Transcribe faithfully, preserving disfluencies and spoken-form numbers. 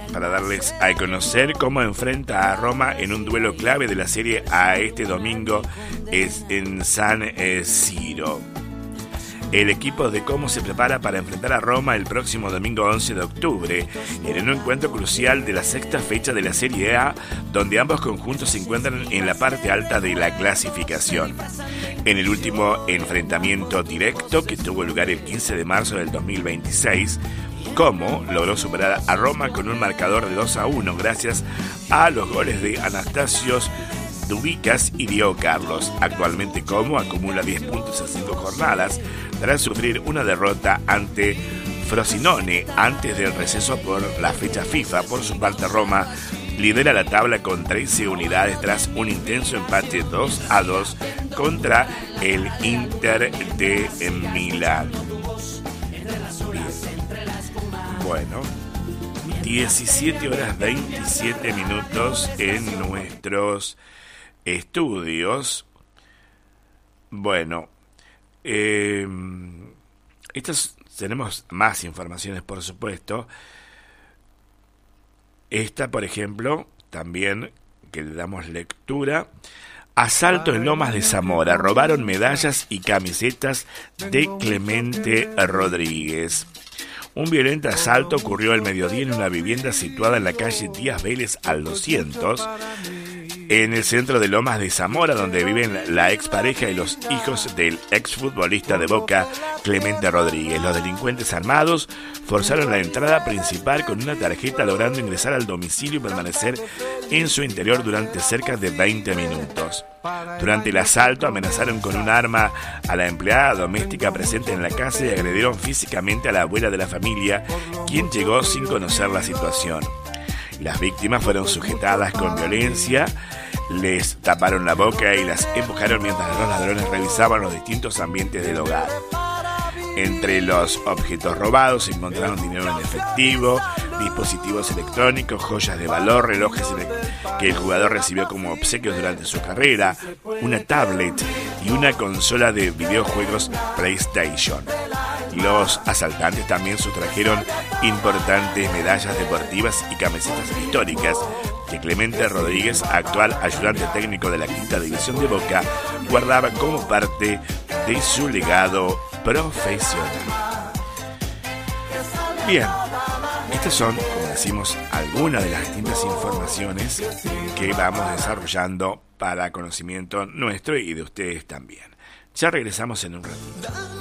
para darles a conocer cómo enfrenta a Roma en un duelo clave de la Serie A este domingo es en San Siro. El equipo de Como se prepara para enfrentar a Roma el próximo domingo once de octubre, en un encuentro crucial de la sexta fecha de la Serie A, donde ambos conjuntos se encuentran en la parte alta de la clasificación. En el último enfrentamiento directo, que tuvo lugar el quince de marzo del dos mil veintiséis, Como logró superar a Roma con un marcador de dos a uno gracias a los goles de Anastasios Dubicas y Diego Carlos. Actualmente Como acumula diez puntos en cinco jornadas tras sufrir una derrota ante Frosinone antes del receso por la fecha FIFA. Por su parte, Roma lidera la tabla con trece unidades tras un intenso empate dos a dos contra el Inter de Milán. Bueno, diecisiete horas veintisiete minutos en nuestros estudios. Bueno, eh, estos, tenemos más informaciones, por supuesto. Esta, por ejemplo, también, que le damos lectura. Asalto en Lomas de Zamora. Robaron medallas y camisetas de Clemente Rodríguez. Un violento asalto ocurrió al mediodía en una vivienda situada en la calle Díaz Vélez al doscientos, en el centro de Lomas de Zamora, donde viven la expareja y los hijos del exfutbolista de Boca, Clemente Rodríguez. Los delincuentes armados forzaron la entrada principal con una tarjeta, logrando ingresar al domicilio y permanecer en su interior durante cerca de veinte minutos. Durante el asalto amenazaron con un arma a la empleada doméstica presente en la casa y agredieron físicamente a la abuela de la familia, quien llegó sin conocer la situación. Las víctimas fueron sujetadas con violencia, les taparon la boca y las empujaron mientras los ladrones revisaban los distintos ambientes del hogar. Entre los objetos robados se encontraron dinero en efectivo, dispositivos electrónicos, joyas de valor, relojes que el jugador recibió como obsequios durante su carrera, una tablet y una consola de videojuegos PlayStation. Los asaltantes también sustrajeron importantes medallas deportivas y camisetas históricas que Clemente Rodríguez, actual ayudante técnico de la quinta división de Boca, guardaba como parte de su legado profesional. Bien, estas son, como decimos, algunas de las distintas informaciones que vamos desarrollando para conocimiento nuestro y de ustedes también. Ya regresamos en un ratito.